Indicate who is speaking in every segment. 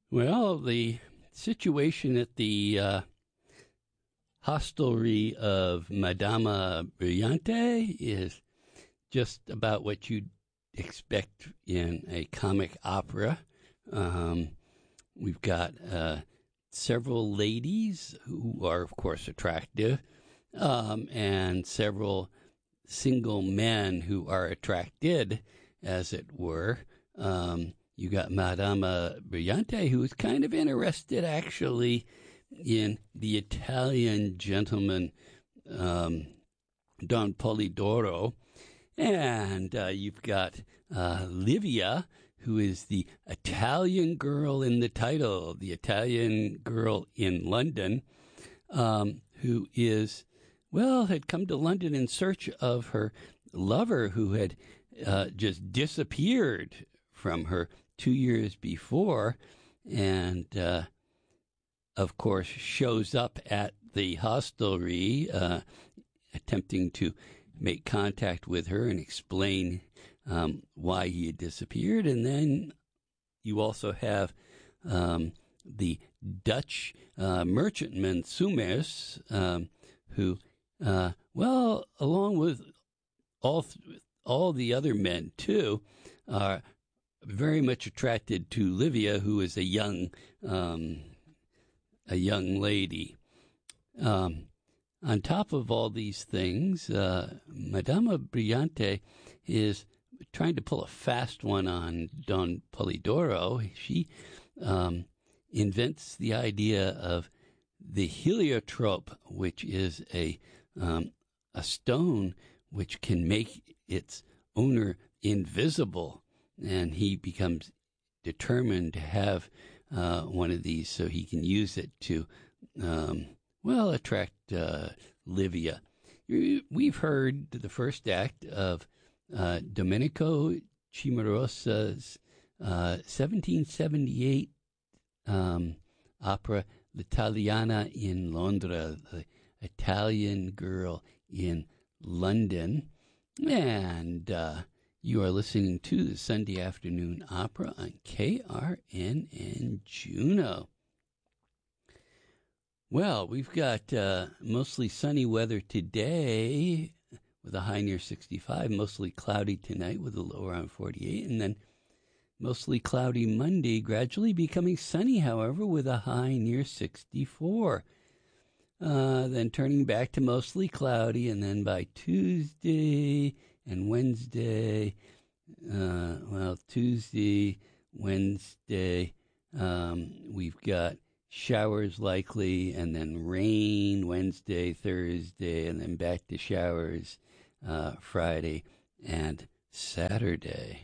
Speaker 1: Well, the situation at the hostelry of Madama Brillante is just about what you'd expect in a comic opera. We've got several ladies who are, of course, attractive, and several single men who are attracted, as it were. You got Madama Brillante, who is kind of interested, actually, in the Italian gentleman, Don Polidoro. And you've got Livia, who is the Italian girl in the title, the Italian girl in London, who is, well, had come to London in search of her lover who had just disappeared from her 2 years before, and, of course, shows up at the hostelry, attempting to make contact with her and explain why he had disappeared. And then you also have the Dutch merchantman Summers, who, well, along with all the other men too, are very much attracted to Livia, who is a young lady. On top of all these things, Madama Brillante is trying to pull a fast one on Don Polidoro. She invents the idea of the heliotrope, which is a stone which can make its owner invisible, and he becomes determined to have one of these so he can use it to attract Livia. We've heard the first act of Domenico Cimarosa's 1778 opera L'Italiana in Londra, the Italian girl in London. And you are listening to the Sunday Afternoon Opera on KRNN Juneau. Well, we've got mostly sunny weather today with a high near 65, mostly cloudy tonight with a low around 48, and then mostly cloudy Monday, gradually becoming sunny, however, with a high near 64. Then turning back to mostly cloudy, and then by Tuesday and Wednesday, Tuesday, Wednesday, we've got showers likely, and then rain Wednesday, Thursday, and then back to showers Friday and Saturday.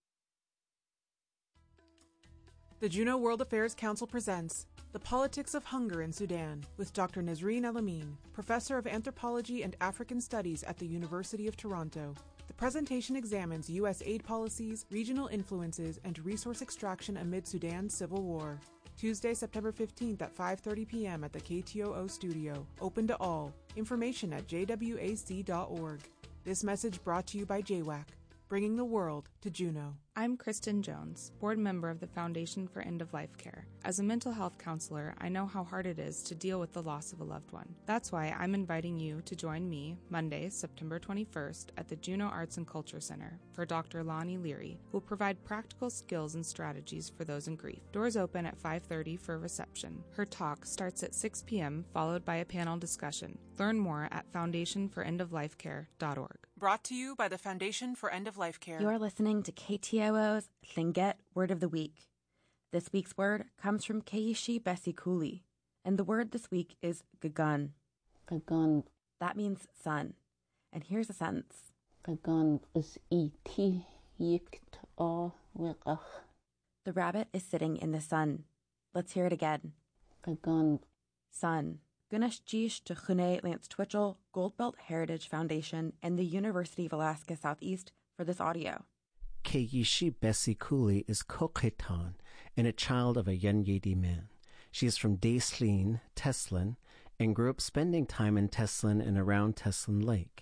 Speaker 2: The Juneau World Affairs Council presents The Politics of Hunger in Sudan with Dr. Nazreen El-Amin, Professor of Anthropology and African Studies at the University of Toronto. The presentation examines U.S. aid policies, regional influences, and resource extraction amid Sudan's civil war. Tuesday, September 15th at 5:30 p.m. at the KTOO studio. Open to all. Information at jwac.org. This message brought to you by JWAC, bringing the world to Juneau.
Speaker 3: I'm Kristen Jones, board member of the Foundation for End-of-Life Care. As a mental health counselor, I know how hard it is to deal with the loss of a loved one. That's why I'm inviting you to join me Monday, September 21st at the Juneau Arts and Culture Center for Dr. Lonnie Leary, who will provide practical skills and strategies for those in grief. Doors open at 5:30 for a reception. Her talk starts at 6 p.m., followed by a panel discussion. Learn more at foundationforendoflifecare.org.
Speaker 2: Brought to you by the Foundation for End-of-Life Care.
Speaker 4: You're listening to KTOO's Tlingit Word of the Week. This week's word comes from Keishi Besikuli, and the word this week is gagun.
Speaker 5: Gagun.
Speaker 4: That means sun. And here's a sentence.
Speaker 5: Gagun is iti yikt o wiqach.
Speaker 4: The rabbit is sitting in the sun. Let's hear it again.
Speaker 5: Gagun.
Speaker 4: Sun. Gunesh Jish to Chune Lance Twitchell, Goldbelt Heritage Foundation, and the University of Alaska Southeast for this audio.
Speaker 6: Keishi Besikuli is Koketan and a child of a Yenyedi man. She is from Daislin, Teslin, and grew up spending time in Teslin and around Teslin Lake.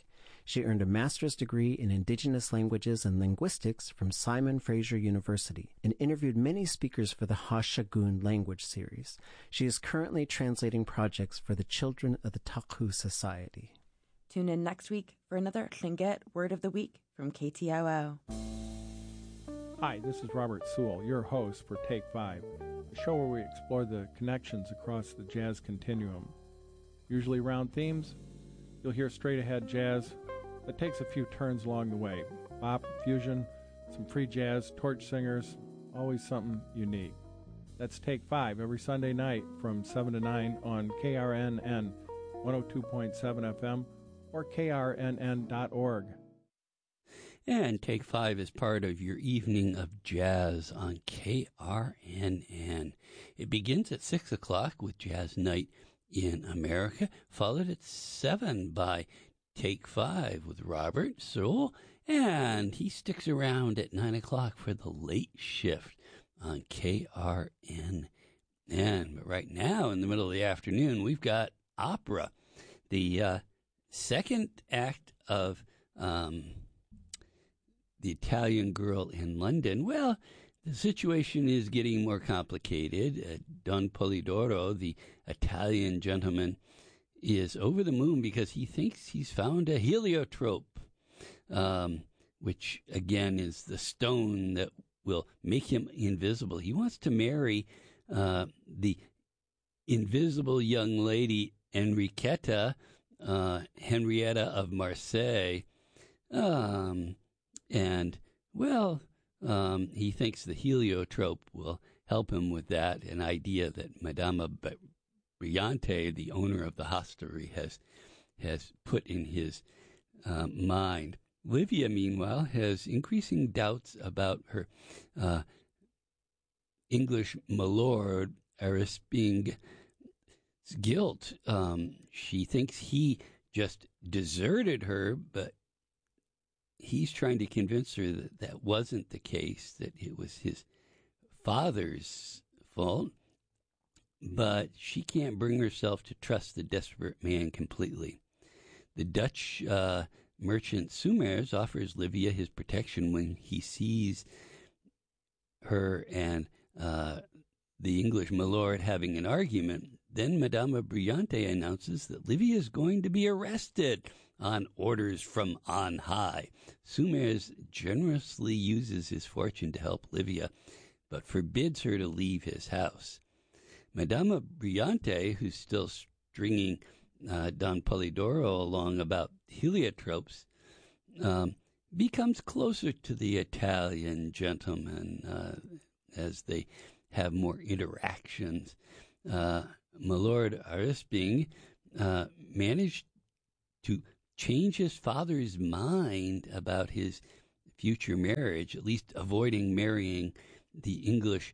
Speaker 6: She earned a master's degree in Indigenous Languages and Linguistics from Simon Fraser University and interviewed many speakers for the Hashagun language series. She is currently translating projects for the Children of the Taku Society.
Speaker 4: Tune in next week for another Tlingit Word of the Week from KTOO.
Speaker 7: Hi, this is Robert Sewell, your host for Take 5, a show where we explore the connections across the jazz continuum. Usually around themes, you'll hear straight-ahead jazz that takes a few turns along the way. Bop, fusion, some free jazz, torch singers, always something unique. That's Take 5 every Sunday night from 7 to 9 on KRNN 102.7 FM or krnn.org.
Speaker 1: And Take 5 is part of your evening of jazz on KRNN. It begins at 6 o'clock with Jazz Night in America, followed at 7 by Take 5 with Robert Sewell, and he sticks around at 9 o'clock for the late shift on KRNN. But right now, in the middle of the afternoon, we've got opera, the second act of The Italian Girl in London. Well, the situation is getting more complicated. Don Polidoro, the Italian gentleman, is over the moon because he thinks he's found a heliotrope, which, again, is the stone that will make him invisible. He wants to marry the invisible young lady Henrietta of Marseille. He thinks the heliotrope will help him with that, an idea that Madama Briante, the owner of the hostelry, has put in his mind. Livia, meanwhile, has increasing doubts about her English milord, Aresping's guilt. She thinks he just deserted her, but he's trying to convince her that that wasn't the case, that it was his father's fault. But she can't bring herself to trust the desperate man completely. The Dutch merchant Summers offers Livia his protection when he sees her and the English milord having an argument. Then Madama Briante announces that Livia is going to be arrested on orders from on high. Summers generously uses his fortune to help Livia, but forbids her to leave his house. Madama Briante, who's still stringing Don Polidoro along about heliotropes, becomes closer to the Italian gentleman as they have more interactions. Milord Aresping managed to change his father's mind about his future marriage, at least avoiding marrying the English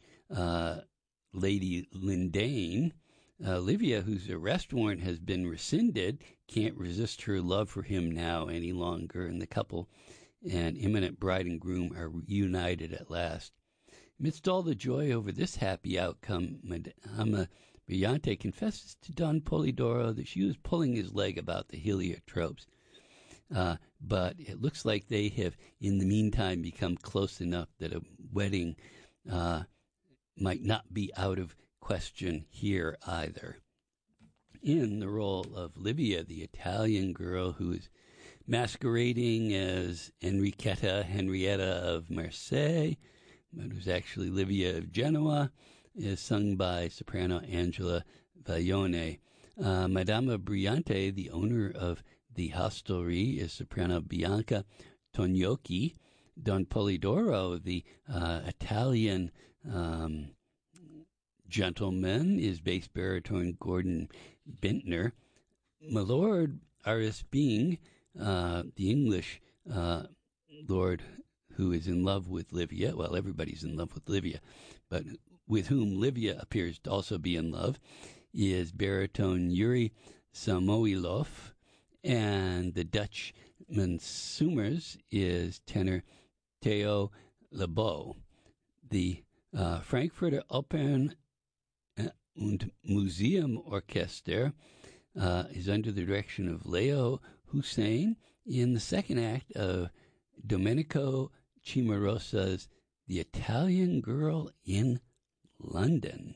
Speaker 1: Lady Lindane. Livia, whose arrest warrant has been rescinded, can't resist her love for him now any longer, and the couple and imminent bride and groom are reunited at last. Amidst all the joy over this happy outcome, Madama Briante confesses to Don Polidoro that she was pulling his leg about the heliotropes. But it looks like they have, in the meantime, become close enough that a wedding might not be out of question here either. In the role of Livia, the Italian girl who is masquerading as Henrietta of Marseille, but who's actually Livia of Genoa, is sung by soprano Angela Vaglione. Madama Briante, the owner of the hostelry, is soprano Bianca Tognocchi. Don Polidoro, the Italian gentleman, is bass baritone Gordon Bintner. Milord Aresping, the English lord who is in love with Livia, well, everybody's in love with Livia, but with whom Livia appears to also be in love, is baritone Yuri Samoilov, and the Dutchman Summers is tenor Theo Lebeau. The Frankfurter Opern und Museum Orchester is under the direction of Leo Hussein, in the second act of Domenico Cimarosa's The Italian Girl in London.